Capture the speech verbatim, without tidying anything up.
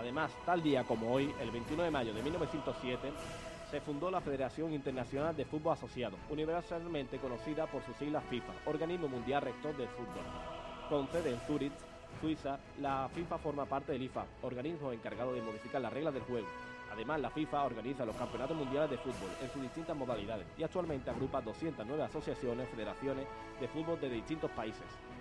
Además, tal día como hoy, el veintiuno de mayo de mil novecientos siete, se fundó la Federación Internacional de Fútbol Asociado, universalmente conocida por sus siglas FIFA, Organismo Mundial Rector del Fútbol. Con sede en Zúrich, Suiza, la FIFA forma parte del I F A B, organismo encargado de modificar las reglas del juego. Además, la FIFA organiza los campeonatos mundiales de fútbol en sus distintas modalidades y actualmente agrupa doscientas nueve asociaciones, federaciones de fútbol de distintos países.